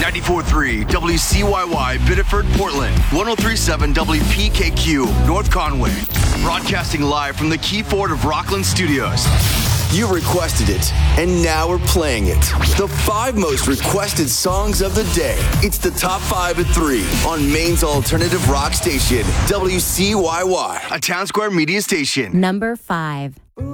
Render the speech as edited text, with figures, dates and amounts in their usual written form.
94.3 WCYY Biddeford, Portland. 103.7 WPKQ North Conway. Broadcasting live from the Key Ford of Rockland Studios. You requested it, and now we're playing it. The 5 most requested songs of the day. It's the Top 5 at 3 on Maine's alternative rock station, WCYY, a Town Square media station. Number 5.